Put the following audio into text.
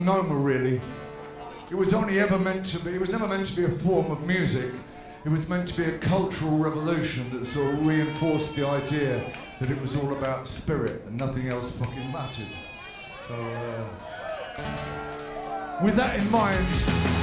Noma, really. It was only ever meant to be, it was never meant to be a form of music. It was meant to be a cultural revolution that sort of reinforced the idea that it was all about spirit and nothing else fucking mattered. So, with that in mind,